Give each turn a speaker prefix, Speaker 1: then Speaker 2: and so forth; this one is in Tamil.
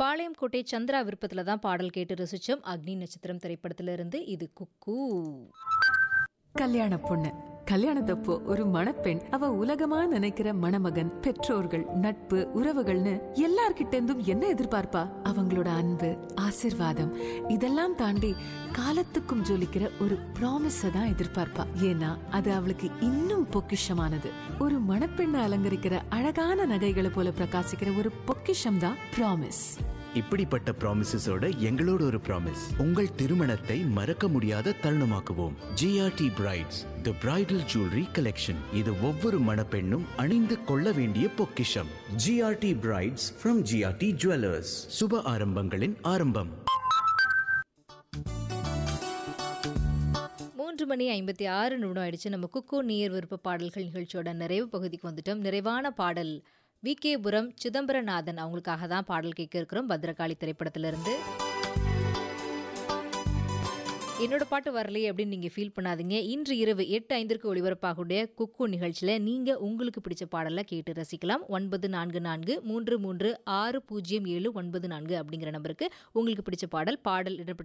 Speaker 1: பாளையங்கோட்டை சந்திரா விருப்பத்தில் தான் பாடல் கேட்டு ரசிச்சோம். அக்னி நட்சத்திரம் திரைப்படத்திலிருந்து இது குக்கூ.
Speaker 2: கல்யாண பொண்ணு கல்யாணத்தப்போ ஒரு மணப்பெண் அவ உலகமா நினைக்கிற மணமகன் பெற்றோர்கள் நட்பு உறவுகள்னு எல்லார்கிட்ட இருந்தும் என்ன எதிர்பார்ப்பா? அவங்களோட அன்பு ஆசிர்வாதம் இதெல்லாம் தாண்டி காலத்துக்கும் ஜொலிக்கிற ஒரு ப்ராமிஸ தான் எதிர்பார்ப்பா. ஏன்னா அது அவளுக்கு இன்னும் பொக்கிஷமானது. ஒரு மணப்பெண்ணை அலங்கரிக்கிற அழகான நகைகளை போல பிரகாசிக்கிற ஒரு பொக்கிஷம் தான் ப்ராமிஸ்.
Speaker 3: இப்படிப்பட்ட ப்ராமிசஸோட எங்களோட ஒரு ப்ராமிஸ், உங்கள் திருமணத்தை மறக்க முடியாத தருணமாக்குவோம். ஜிஆர்டி பிரைட்ஸ் தி பிரைடல் ஜுவல்லரி கலெக்ஷன். இது ஒவ்வொரு மணப்பெண்ணும் அணிந்து கொள்ள வேண்டிய பொக்கிஷம். GRT brides from GRT jewellers. சுப ஆரம்பங்களின் ஆரம்பம்.
Speaker 1: 3:56 ஆயிடுச்சு. நம்ம குக்கூ நேயர் விருப்ப பாடல்கள் நிகழ்ச்சியோட நிறைவு பகுதிக்கு வந்துட்டோம். நிறைவான பாடல் விகேபுரம் சிதம்பரநாதன் அவங்களுக்காக தான் பாடல் கேட்க இருக்கிறோம். பத்ரகாளி திரைப்படத்திலிருந்து. என்னோட பாட்டு வரலையே அப்படின்னு நீங்கள் ஃபீல் பண்ணாதீங்க. இன்று இரவு 8:05 ஒளிபரப்பாகக்கூடிய குக்கூ நிகழ்ச்சியில் நீங்கள் உங்களுக்கு பிடிச்ச பாடலை கேட்டு ரசிக்கலாம். 9443360794 அப்படிங்கிற நம்பருக்கு உங்களுக்கு பிடிச்ச பாடல் இடப்பட்ட